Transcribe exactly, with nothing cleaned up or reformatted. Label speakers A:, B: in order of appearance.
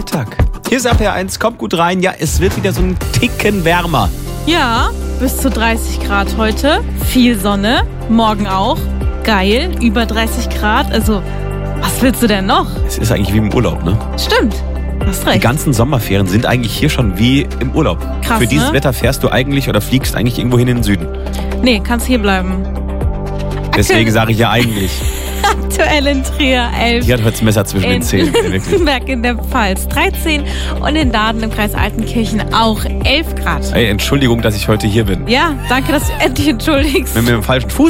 A: Mittag. Hier ist R P R eins, kommt gut rein. Ja, es wird wieder so ein Ticken wärmer.
B: Ja, bis zu dreißig Grad heute. Viel Sonne, morgen auch. Geil, über dreißig Grad. Also, was willst du denn noch?
A: Es ist eigentlich wie im Urlaub, ne?
B: Stimmt, hast recht.
A: Die ganzen Sommerferien sind eigentlich hier schon wie im Urlaub.
B: Krass,
A: Für dieses
B: ne?
A: Wetter fährst du eigentlich oder fliegst eigentlich irgendwo hin in den Süden.
B: Nee, kannst hier bleiben.
A: Deswegen sage ich ja eigentlich.
B: Aktuell in Trier elf.
A: Die hat heute das Messer zwischen den
B: in
A: Zähnen. Ja, wirklich.
B: Berg in der Pfalz dreizehn und in Daden im Kreis Altenkirchen auch elf Grad.
A: Ey, Entschuldigung, dass ich heute hier bin.
B: Ja, danke, dass du endlich entschuldigst.
A: Wenn wir mit dem falschen Fuß